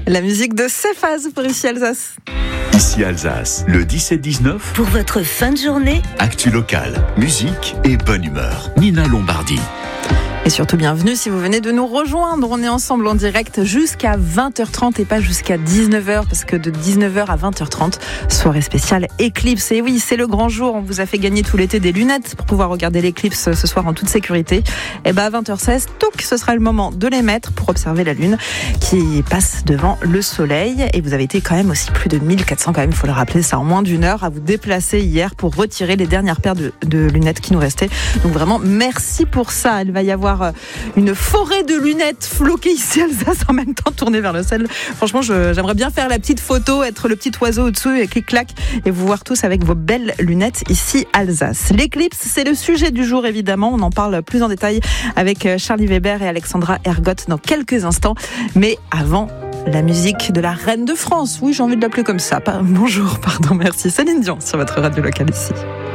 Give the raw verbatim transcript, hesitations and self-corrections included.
La musique de Cephas pour Ici Alsace. Ici Alsace, le dix-sept dix-neuf. Pour votre fin de journée, actu local, musique et bonne humeur. Nina Lombardi. Et surtout bienvenue si vous venez de nous rejoindre. On est ensemble en direct jusqu'à vingt heures trente et pas jusqu'à dix-neuf heures, parce que de dix-neuf heures à vingt heures trente, soirée spéciale éclipse. Et oui, c'est le grand jour. On vous a fait gagner tout l'été des lunettes pour pouvoir regarder l'éclipse ce soir en toute sécurité. Et ben à vingt heures seize, touc, ce sera le moment de les mettre pour observer la lune qui passe devant le soleil. Et vous avez été quand même aussi plus de mille quatre cents, quand même, il faut le rappeler, ça en moins d'une heure, à vous déplacer hier pour retirer les dernières paires de, de lunettes qui nous restaient. Donc vraiment, merci pour ça. Il va y avoir une forêt de lunettes floquées ici à Alsace, en même temps tournées vers le ciel. Franchement, je, j'aimerais bien faire la petite photo, être le petit oiseau au-dessus et clic-clac et vous voir tous avec vos belles lunettes ici à Alsace. L'éclipse, c'est le sujet du jour évidemment. On en parle plus en détail avec Charlie Weber et Alexandra Ergotte dans quelques instants. Mais avant, la musique de la reine de France. Oui, j'ai envie de l'appeler comme ça. Bonjour, pardon, merci. Céline Dion sur votre radio locale ici.